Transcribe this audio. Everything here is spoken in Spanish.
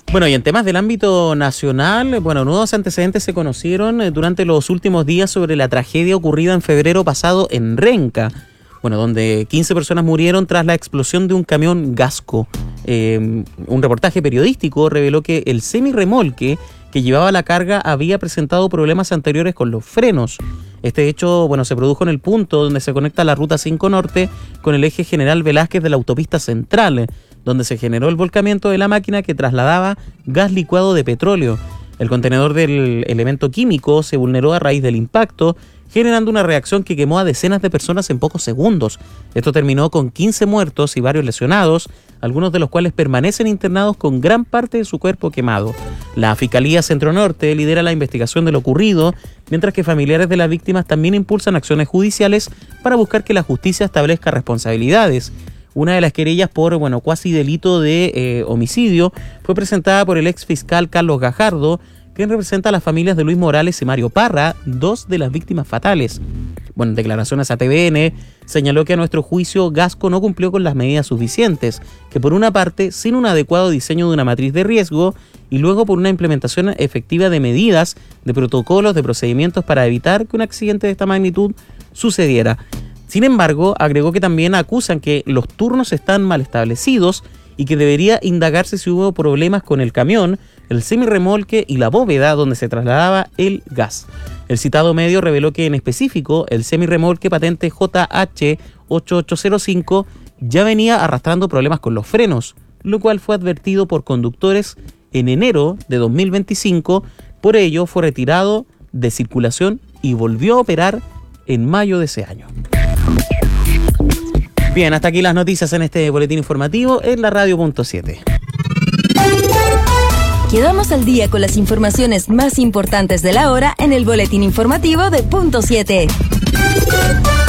Bueno, y en temas del ámbito nacional, nuevos antecedentes se conocieron durante los últimos días sobre la tragedia ocurrida en febrero pasado en Renca, donde 15 personas murieron tras la explosión de un camión Gasco. Un reportaje periodístico reveló que el semirremolque que llevaba la carga había presentado problemas anteriores con los frenos. Este hecho, se produjo en el punto donde se conecta la Ruta 5 Norte con el eje General Velázquez de la autopista central, donde se generó el volcamiento de la máquina que trasladaba gas licuado de petróleo. El contenedor del elemento químico se vulneró a raíz del impacto, generando una reacción que quemó a decenas de personas en pocos segundos. Esto terminó con 15 muertos y varios lesionados, algunos de los cuales permanecen internados con gran parte de su cuerpo quemado. La Fiscalía Centro Norte lidera la investigación de lo ocurrido, mientras que familiares de las víctimas también impulsan acciones judiciales para buscar que la justicia establezca responsabilidades. Una de las querellas por cuasi delito de homicidio fue presentada por el ex fiscal Carlos Gajardo, quien representa a las familias de Luis Morales y Mario Parra, dos de las víctimas fatales. En declaraciones a TVN, señaló que a nuestro juicio Gasco no cumplió con las medidas suficientes, que por una parte, sin un adecuado diseño de una matriz de riesgo, y luego por una implementación efectiva de medidas, de protocolos, de procedimientos para evitar que un accidente de esta magnitud sucediera. Sin embargo, agregó que también acusan que los turnos están mal establecidos y que debería indagarse si hubo problemas con el camión, el semirremolque y la bóveda donde se trasladaba el gas. El citado medio reveló que en específico el semirremolque patente JH8805 ya venía arrastrando problemas con los frenos, lo cual fue advertido por conductores en enero de 2025. Por ello fue retirado de circulación y volvió a operar en mayo de ese año. Bien, hasta aquí las noticias en este boletín informativo en la Radio.7. Quedamos al día con las informaciones más importantes de la hora en el boletín informativo de Punto 7.